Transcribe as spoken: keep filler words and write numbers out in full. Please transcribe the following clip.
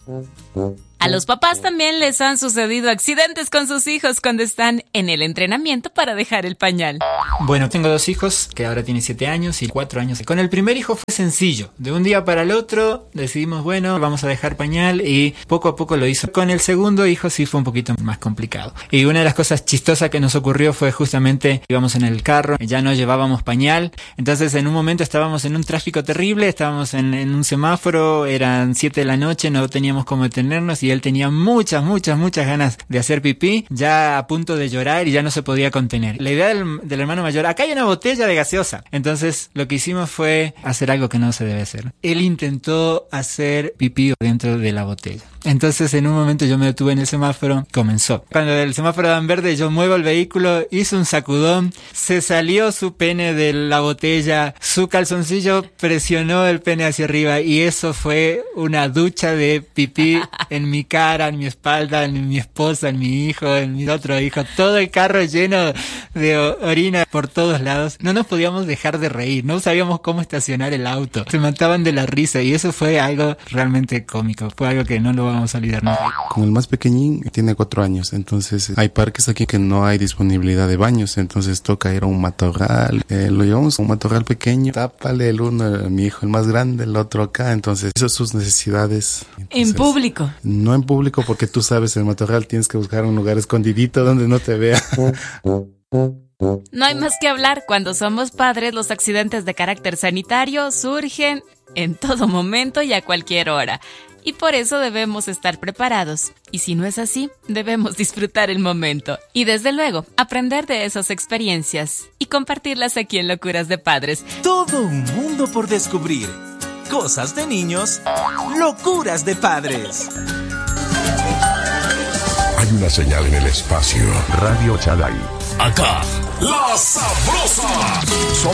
A los papás también les han sucedido accidentes con sus hijos cuando están en el entrenamiento para dejar el pañal. Bueno, tengo dos hijos que ahora tienen siete años y cuatro años. Con el primer hijo fue sencillo. De un día para el otro decidimos, bueno, vamos a dejar pañal y poco a poco lo hizo. Con el segundo hijo sí fue un poquito más complicado. Y una de las cosas chistosas que nos ocurrió fue justamente, íbamos en el carro, ya no llevábamos pañal. Entonces en un momento estábamos en un tráfico terrible, estábamos en, en un semáforo, eran siete de la noche, no teníamos cómo detenernos y él tenía muchas, muchas, muchas ganas de hacer pipí, ya a punto de llorar y ya no se podía contener. La idea del, del hermano mayor, acá hay una botella de gaseosa. Entonces lo que hicimos fue hacer algo que no se debe hacer. Él intentó hacer pipí dentro de la botella. Entonces en un momento yo me detuve en el semáforo, comenzó. Cuando el semáforo da en verde yo muevo el vehículo, hizo un sacudón, se salió su pene de la botella, su calzoncillo presionó el pene hacia arriba y eso fue una ducha de pipí en mi cara, en mi espalda, en mi esposa, en mi hijo, en mi otro hijo, todo el carro lleno de orina por todos lados. No nos podíamos dejar de reír, no sabíamos cómo estacionar el auto, se mataban de la risa y eso fue algo realmente cómico, fue algo que no lo vamos a olvidar nunca. Con el más pequeñín tiene cuatro años, entonces hay parques aquí que no hay disponibilidad de baños, entonces toca ir a un matorral, eh, lo llevamos a un matorral pequeño, tápale el uno a mi hijo, el más grande, el otro acá, entonces esas son sus necesidades. Entonces, ¿en público? No en público porque tú sabes, el matorral tienes que buscar un lugar escondidito donde no te vea. No hay más que hablar. Cuando somos padres, los accidentes de carácter sanitario surgen en todo momento y a cualquier hora. Y por eso debemos estar preparados. Y si no es así, debemos disfrutar el momento. Y desde luego, aprender de esas experiencias y compartirlas aquí en Locuras de Padres. Todo un mundo por descubrir. Cosas de niños, locuras de padres. Hay una señal en el espacio. Radio Chaday. Acá, La Sabrosa. Somos